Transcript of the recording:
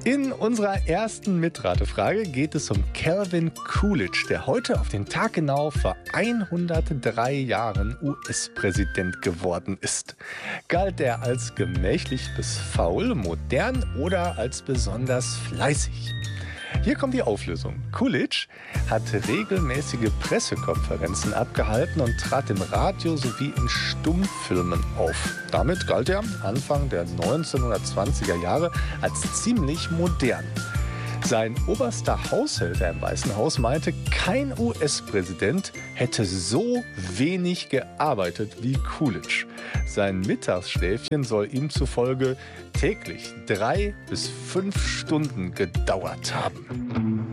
In unserer ersten Mitratefrage geht es um Calvin Coolidge, der heute auf den Tag genau vor 103 Jahren US-Präsident geworden ist. Galt er als gemächlich bis faul, modern oder als besonders fleißig? Hier kommt die Auflösung. Coolidge hat regelmäßige Pressekonferenzen abgehalten und trat im Radio sowie in Stummfilmen auf. Damit galt er Anfang der 1920er Jahre als ziemlich modern. Sein oberster Haushälter im Weißen Haus meinte, kein US-Präsident hätte so wenig gearbeitet wie Coolidge. Sein Mittagsschläfchen soll ihm zufolge täglich 3 bis 5 Stunden gedauert haben.